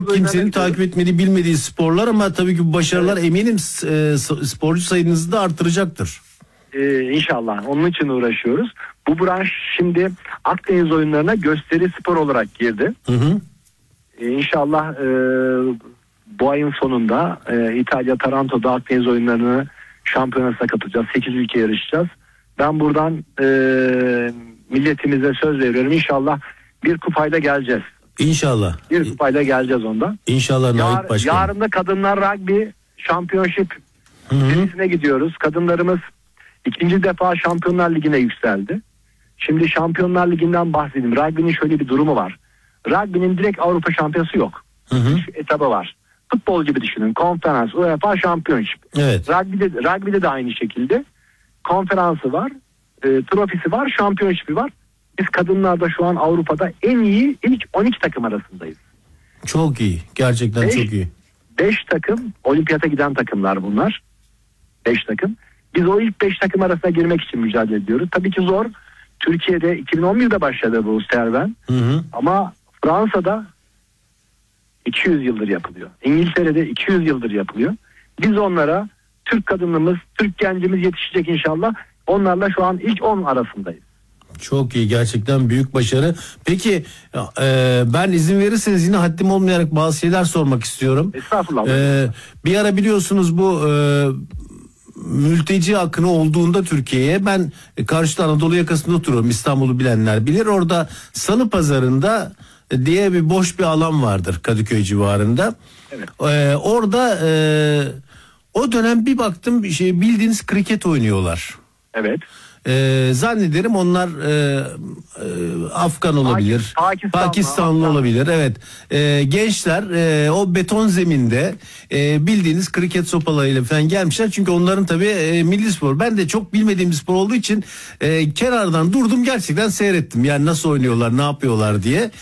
kimsenin takip etmediği, bilmediği sporlar ama tabii ki bu başarılar eminim sporcu sayınızı da artıracaktır. İnşallah. Onun için uğraşıyoruz. Bu branş şimdi Akdeniz oyunlarına gösteri spor olarak girdi. Hı hı. İnşallah bu ayın sonunda İtalya Taranto'da Akdeniz oyunlarını şampiyonasına katılacağız. 8 ülke yarışacağız. Ben buradan milletimize söz veriyorum. İnşallah bir kupayla geleceğiz. İnşallah. Bir kupayla geleceğiz ondan. İnşallah Naip Başkanım. Yarın da Kadınlar Rugby Championship serisine gidiyoruz. Kadınlarımız ikinci defa Şampiyonlar Ligi'ne yükseldi. Şimdi Şampiyonlar Ligi'nden bahsedeyim. Rugby'nin şöyle bir durumu var. Rugby'nin direkt Avrupa şampiyonası yok. Üç etabı var. Futbol gibi düşünün. Konferans, UEFA, Championship. Evet. Rugby'de de aynı şekilde. Konferansı var, trofisi var, şampiyonşipi var. Biz kadınlarda şu an Avrupa'da en iyi ilk 12 takım arasındayız. Çok iyi. Gerçekten çok iyi. 5 takım olimpiyata giden takımlar bunlar. 5 takım. Biz o ilk 5 takım arasına girmek için mücadele ediyoruz. Tabii ki zor. Türkiye'de 2011'de başladı bu serüven. Ama Fransa'da 200 yıldır yapılıyor. İngiltere'de 200 yıldır yapılıyor. Biz onlara Türk kadınımız, Türk gencimiz yetişecek inşallah. Onlarla şu an ilk 10 arasındayız. Çok iyi, gerçekten büyük başarı. Peki ben izin verirseniz yine haddim olmayarak bazı şeyler sormak istiyorum. Estağfurullah. Bir ara biliyorsunuz bu mülteci akını olduğunda Türkiye'ye, ben karşıda Anadolu yakasında oturuyorum, İstanbul'u bilenler bilir. Orada Salı Pazarı'nda diye bir boş bir alan vardır Kadıköy civarında. Evet. Orada o dönem bir baktım bildiğiniz kriket oynuyorlar. Evet. Zannederim onlar Afgan olabilir, Pakistanlı olabilir. Evet. Gençler o beton zeminde bildiğiniz kriket sopalarıyla falan gelmişler. Çünkü onların tabii milli spor. Ben de çok bilmediğim bir spor olduğu için kenardan durdum, gerçekten seyrettim. Yani nasıl oynuyorlar, ne yapıyorlar diye.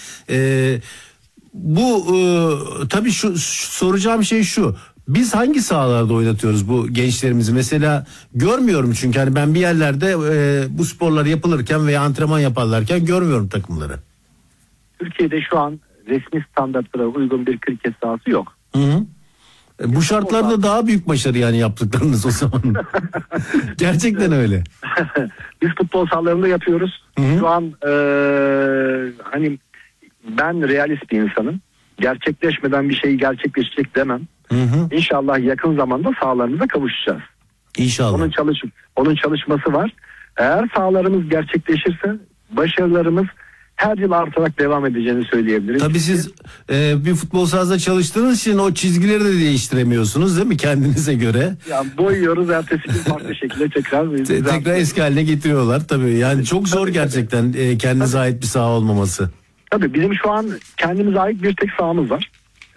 Bu tabii şu soracağım şey şu. Biz hangi sahalarda oynatıyoruz bu gençlerimizi? Mesela görmüyorum, çünkü hani ben bir yerlerde bu sporlar yapılırken veya antrenman yaparlarken görmüyorum takımları. Türkiye'de şu an resmi standartlara uygun bir kriket sahası yok. Bu şartlarda daha büyük başarı yani yaptıklarınız o zaman. Gerçekten öyle. Biz futbol sahalarında yapıyoruz. Şu an hani ben realist bir insanım. Gerçekleşmeden bir şey gerçekleşecek demem. İnşallah yakın zamanda sahalarımıza kavuşacağız. İnşallah. Onun çalışması var. Eğer sahalarımız gerçekleşirse başarılarımız her yıl artarak devam edeceğini söyleyebiliriz. Tabii siz bir futbol sahasında çalıştığınız için o çizgileri de değiştiremiyorsunuz değil mi kendinize göre? Ya boyuyoruz, ertesi gün farklı şekilde tekrar eski haline getiriyorlar tabii. Yani çok zor gerçekten kendinize ait bir saha olmaması. Tabii bizim şu an kendimize ait bir tek sahamız var.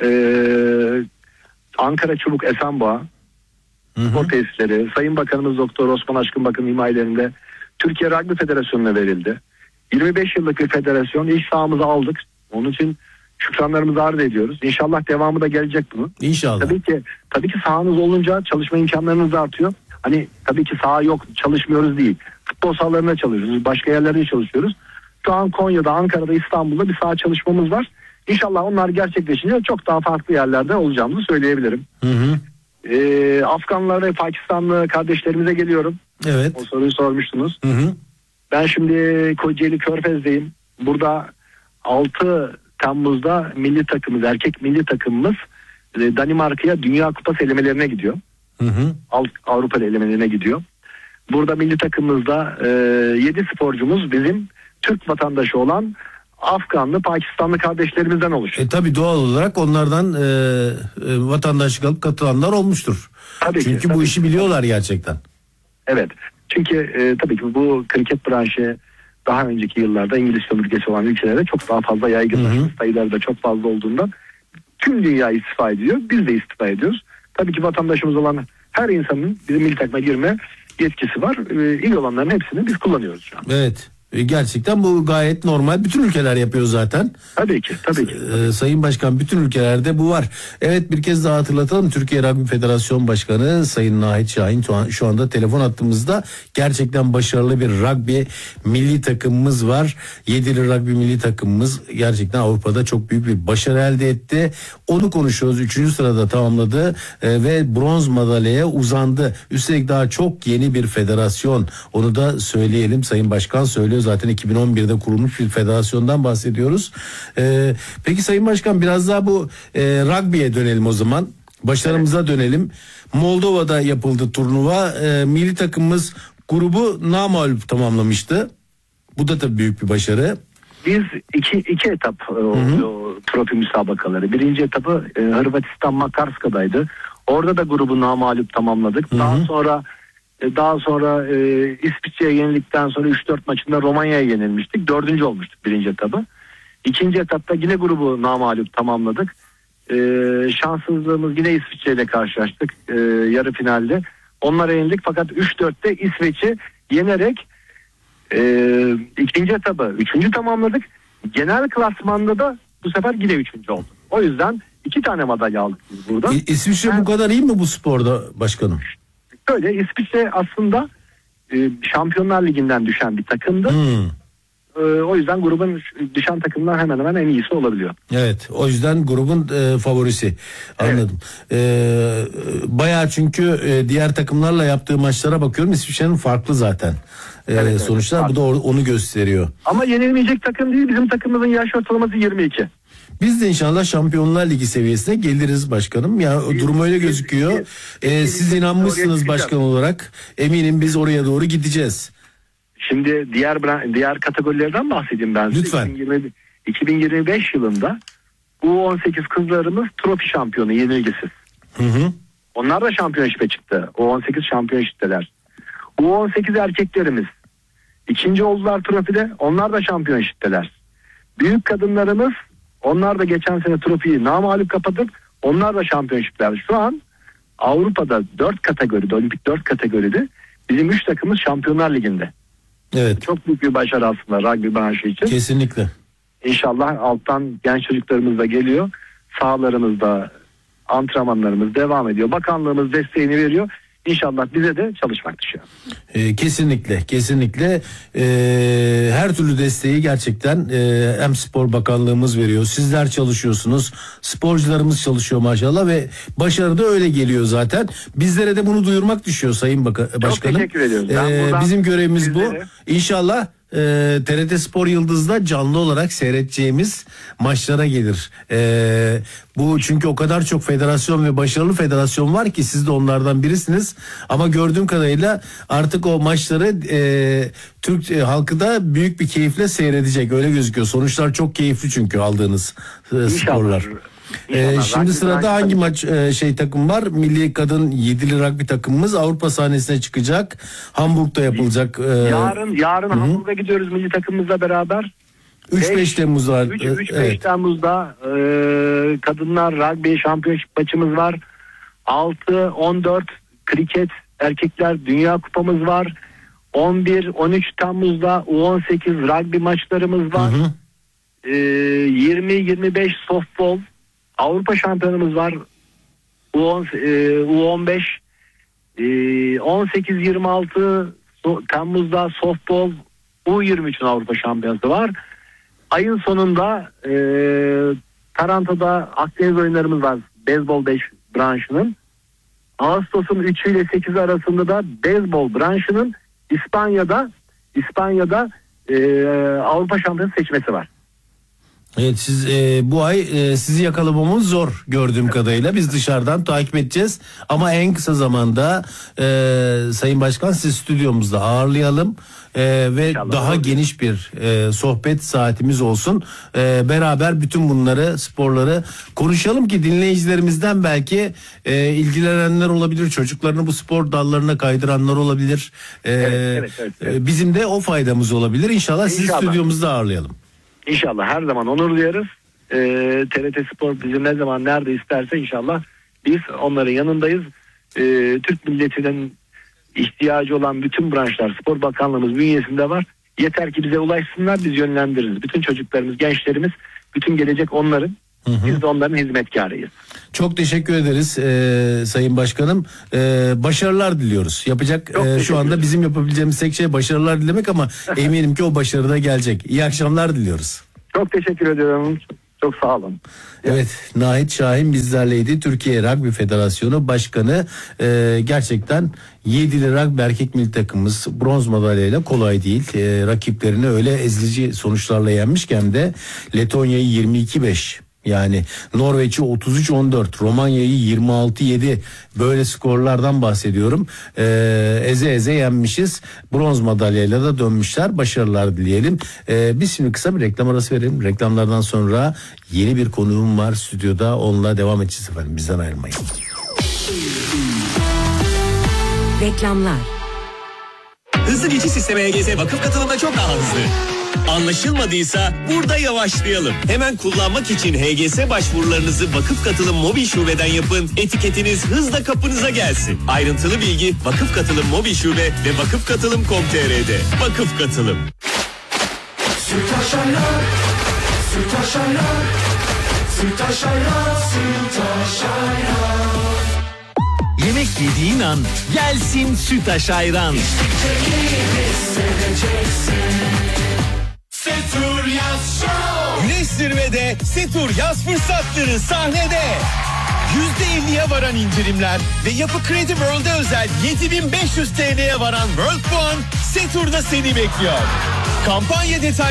Ankara Çubuk Esenboğa spor tesisleri, Sayın Bakanımız Doktor Osman Aşkın Bakın himayelerinde Türkiye Rugby Federasyonu'na verildi. 25 yıllık bir federasyon, ilk sahamızı aldık. Onun için şükranlarımızı arz ediyoruz. İnşallah devamı da gelecek bunun. İnşallah. Tabii ki sahanız olunca çalışma imkanlarınız da artıyor. Hani tabii ki saha yok, çalışmıyoruz değil. Futbol sahalarında çalışıyoruz, başka yerlerde çalışıyoruz. Şu an Konya'da, Ankara'da, İstanbul'da bir saha çalışmamız var. İnşallah onlar gerçekleşince çok daha farklı yerlerde olacağımızı söyleyebilirim. Afganlar ve Pakistanlı kardeşlerimize geliyorum. Evet. O soruyu sormuştunuz. Ben şimdi Kocaeli Körfez'deyim. Burada 6 Temmuz'da milli takımımız, erkek milli takımımız Danimarka'ya Dünya Kupası elemelerine gidiyor. Avrupa elemelerine gidiyor. Burada milli takımımızda 7 sporcumuz bizim Türk vatandaşı olan Afganlı, Pakistanlı kardeşlerimizden oluşuyor. Tabii doğal olarak onlardan vatandaşlık alıp katılanlar olmuştur. Çünkü bu işi biliyorlar gerçekten. Evet. Çünkü tabii ki bu kriket branşı daha önceki yıllarda İngiliz sömürgesi olan ülkelerde çok daha fazla yaygınlaşmış, sayıları da çok fazla olduğundan tüm dünya istifa ediyor. Biz de istifa ediyoruz. Tabii ki vatandaşımız olan her insanın bizim milli takıma girme yetkisi var. İyi olanların hepsini biz kullanıyoruz şu an. Evet. Gerçekten bu gayet normal. Bütün ülkeler yapıyor zaten. Tabii ki. Sayın Başkan, bütün ülkelerde bu var. Evet, bir kez daha hatırlatalım. Türkiye Rugby Federasyon Başkanı Sayın Nahit Şahin şu anda telefon attığımızda. Gerçekten başarılı bir rugby milli takımımız var. 7'li rugby milli takımımız gerçekten Avrupa'da çok büyük bir başarı elde etti. Onu konuşuyoruz. 3. sırada tamamladı ve bronz madalyaya uzandı. Üstelik daha çok yeni bir federasyon. Onu da söyleyelim. Sayın Başkan söylüyor. Zaten 2011'de kurulmuş bir federasyondan bahsediyoruz. Peki Sayın Başkan, biraz daha bu rugby'ye dönelim o zaman. Başarımıza dönelim. Moldova'da yapıldı turnuva. Milli takımımız grubu namağlup tamamlamıştı. Bu da tabii büyük bir başarı. Biz iki etap oluyor trofi müsabakaları. Birinci etapı Hırvatistan Makarska'daydı. Orada da grubu namağlup tamamladık. Daha sonra İsviçre'ye yenildikten sonra 3-4 maçında Romanya'ya yenilmiştik. 4. olmuştuk birinci etabı. İkinci etapta yine grubu namağlup tamamladık. Şanssızlığımız, yine İsviçre ile karşılaştık yarı finalde. Onlara yenildik fakat 3-4'te İsveç'i yenerek ikinci etabı 3. tamamladık. Genel klasmanda da bu sefer yine 3. olduk. O yüzden 2 tane madalya aldık biz burada. İsviçre bu kadar iyi mi bu sporda başkanım? Böyle İsviçre aslında Şampiyonlar Ligi'nden düşen bir takımdı. O yüzden grubun düşen takımlar hemen hemen en iyisi olabiliyor. Evet, o yüzden grubun favorisi. Anladım. Evet. Bayağı, çünkü diğer takımlarla yaptığı maçlara bakıyorum, İsviçre'nin farklı zaten. Sonuçlar evet, bu da onu gösteriyor. Ama yenilmeyecek takım değil. Bizim takımımızın yaş ortalaması 22. Biz de inşallah Şampiyonlar Ligi seviyesine geliriz başkanım. Ya durum öyle gözüküyor. Siz inanmışsınız başkan olarak. Eminim biz oraya doğru gideceğiz. Şimdi diğer kategorilerden bahsedeyim ben size. Lütfen. 2025 yılında U18 kızlarımız trofi şampiyonu, yenilgisiz. Onlar da şampiyonşipe çıktı. U18 şampiyonşipteler. U18 erkeklerimiz 2. oldular trofide. Onlar da şampiyonşipteler. Büyük kadınlarımız, onlar da geçen sene trofiyi namağlup kapatıp onlar da şampiyonşipler. Şu an Avrupa'da 4 kategoride, olimpik 4 kategoride bizim 3 takımımız Şampiyonlar Ligi'nde. Evet. Çok büyük bir başarı aslında rugby branşı için. Kesinlikle. İnşallah alttan genç çocuklarımız da geliyor. Sahalarımızda antrenmanlarımız devam ediyor. Bakanlığımız desteğini veriyor. İnşallah bize de çalışmak düşüyor. Kesinlikle her türlü desteği gerçekten hem Spor Bakanlığımız veriyor. Sizler çalışıyorsunuz. Sporcularımız çalışıyor maşallah ve başarı da öyle geliyor zaten. Bizlere de bunu duyurmak düşüyor Sayın Başkanım. Çok teşekkür ediyoruz. Bizim görevimiz bu. İnşallah TRT Spor Yıldız'da canlı olarak seyredeceğimiz maçlara gelir. Bu çünkü o kadar çok federasyon ve başarılı federasyon var ki siz de onlardan birisiniz. Ama gördüğüm kadarıyla artık o maçları Türk halkı da büyük bir keyifle seyredecek. Öyle gözüküyor. Sonuçlar çok keyifli çünkü aldığınız sporlar. Şimdi sırada hangi maç takım var? Milli kadın 7'li rugby takımımız Avrupa sahnesine çıkacak. Hamburg'da yapılacak. Yarın Hamburg'a gidiyoruz milli takımımızla beraber. 3-5 Temmuz var. 3-5 Temmuz'da kadınlar rugby şampiyonşip maçımız var. 6-14 kriket erkekler dünya kupamız var. 11-13 Temmuz'da U18 rugby maçlarımız var. 20-25 softball Avrupa şampiyonumuz var. U15 18-26 Temmuz'da softball U23'ün Avrupa şampiyonası var. Ayın sonunda Taranta'da Akdeniz oyunlarımız var. Beyzbol 5 branşının. Ağustos'un 3'ü ile 8'i arasında da beyzbol branşının İspanya'da Avrupa şampiyonası seçmesi var. Evet, siz bu ay sizi yakalamamız zor gördüğüm kadarıyla. Biz dışarıdan takip edeceğiz ama en kısa zamanda Sayın Başkan sizi stüdyomuzda ağırlayalım ve İnşallah daha geniş bir sohbet saatimiz olsun. Beraber bütün bunları, sporları konuşalım ki dinleyicilerimizden belki ilgilenenler olabilir, çocuklarını bu spor dallarına kaydıranlar olabilir. Evet. Bizim de o faydamız olabilir. İnşallah sizi stüdyomuzda ağırlayalım. İnşallah her zaman onur duyarız. TRT Spor bizi ne zaman nerede isterse inşallah biz onların yanındayız. Türk milletinin ihtiyacı olan bütün branşlar Spor Bakanlığımız bünyesinde var. Yeter ki bize ulaşsınlar, biz yönlendiririz. Bütün çocuklarımız, gençlerimiz, bütün gelecek onların. Biz de onların hizmetkarıyız. Çok teşekkür ederiz Sayın Başkanım. Başarılar diliyoruz. Yapacak şu anda bizim yapabileceğimiz tek şey başarılar dilemek ama eminim ki o başarı da gelecek. İyi akşamlar diliyoruz. Çok teşekkür ediyorum. Çok sağ olun. Evet, Nahit Şahin bizlerleydi. Türkiye Rugby Federasyonu Başkanı. Gerçekten 7'li rugby erkek milli takımımız bronz madalyayla kolay değil. Rakiplerini öyle ezici sonuçlarla yenmişken de Letonya'yı 22-5. Yani Norveç'i 33-14, Romanya'yı 26-7, böyle skorlardan bahsediyorum. Eze eze yenmişiz. Bronz madalyayla da dönmüşler. Başarılar dileyelim. Biz şimdi kısa bir reklam arası verelim. Reklamlardan sonra yeni bir konuğum var stüdyoda. Onunla devam edeceğiz efendim. Bizden ayrılmayın. Reklamlar. Hızlı geçiş sistemi HGS vakıf katılımda çok daha hızlı. Anlaşılmadıysa burada yavaşlayalım. Hemen kullanmak için HGS başvurularınızı vakıf katılım mobil şubeden yapın. Etiketiniz hızla kapınıza gelsin. Ayrıntılı bilgi vakıf katılım mobil şube ve vakıfkatılım.com.tr'de. Vakıf katılım. Yemek yediğin an gelsin Sütaş Ayran. Setur Yaz Show. Güneş zirvede Setur Yaz fırsatları sahnede. %50'ye varan indirimler ve Yapı Kredi World'e özel 7500 TL'ye varan World Puan Setur'da seni bekliyor. Kampanya detayları